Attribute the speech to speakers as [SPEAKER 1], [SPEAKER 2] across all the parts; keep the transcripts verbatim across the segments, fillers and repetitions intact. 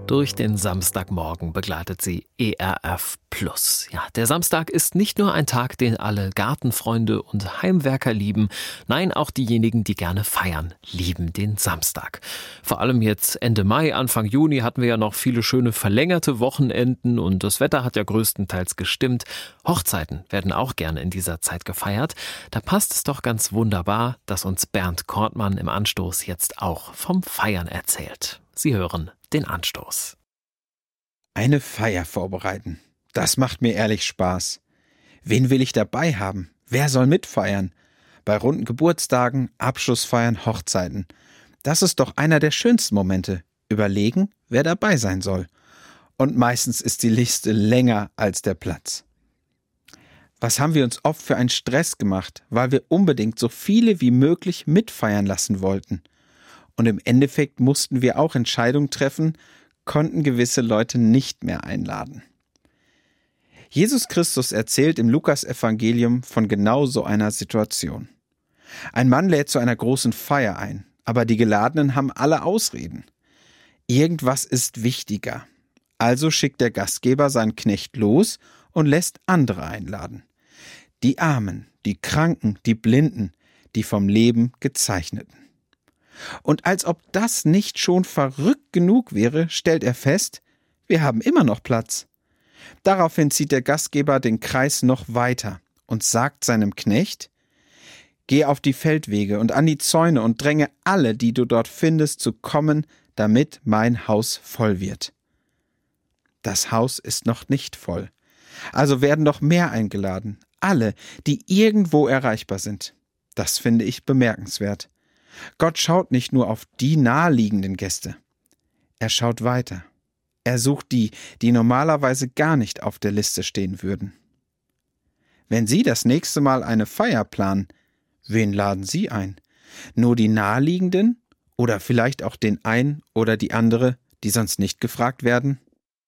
[SPEAKER 1] Durch den Samstagmorgen begleitet sie E R F Plus. Ja, der Samstag ist nicht nur ein Tag, den alle Gartenfreunde und Heimwerker lieben. Nein, auch diejenigen, die gerne feiern, lieben den Samstag. Vor allem jetzt Ende Mai, Anfang Juni hatten wir ja noch viele schöne verlängerte Wochenenden und das Wetter hat ja größtenteils gestimmt. Hochzeiten werden auch gerne in dieser Zeit gefeiert. Da passt es doch ganz wunderbar, dass uns Bernd Kortmann im Anstoß jetzt auch vom Feiern erzählt. Sie hören den Anstoß.
[SPEAKER 2] Eine Feier vorbereiten. Das macht mir ehrlich Spaß. Wen will ich dabei haben? Wer soll mitfeiern? Bei runden Geburtstagen, Abschlussfeiern, Hochzeiten. Das ist doch einer der schönsten Momente. Überlegen, wer dabei sein soll. Und meistens ist die Liste länger als der Platz. Was haben wir uns oft für einen Stress gemacht, weil wir unbedingt so viele wie möglich mitfeiern lassen wollten. Und im Endeffekt mussten wir auch Entscheidungen treffen, konnten gewisse Leute nicht mehr einladen. Jesus Christus erzählt im Lukas-Evangelium von genau so einer Situation. Ein Mann lädt zu einer großen Feier ein, aber die Geladenen haben alle Ausreden. Irgendwas ist wichtiger. Also schickt der Gastgeber seinen Knecht los und lässt andere einladen. Die Armen, die Kranken, die Blinden, die vom Leben Gezeichneten. Und als ob das nicht schon verrückt genug wäre, stellt er fest, wir haben immer noch Platz. Daraufhin zieht der Gastgeber den Kreis noch weiter und sagt seinem Knecht, geh auf die Feldwege und an die Zäune und dränge alle, die du dort findest, zu kommen, damit mein Haus voll wird. Das Haus ist noch nicht voll. Also werden noch mehr eingeladen, alle, die irgendwo erreichbar sind. Das finde ich bemerkenswert. Gott schaut nicht nur auf die naheliegenden Gäste. Er schaut weiter. Er sucht die, die normalerweise gar nicht auf der Liste stehen würden. Wenn Sie das nächste Mal eine Feier planen, wen laden Sie ein? Nur die naheliegenden oder vielleicht auch den einen oder die andere, die sonst nicht gefragt werden?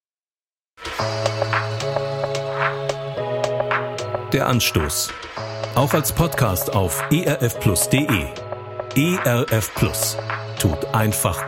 [SPEAKER 3] Der Anstoß. Auch als Podcast auf e r f plus punkt d e. E R F Plus. Tut einfach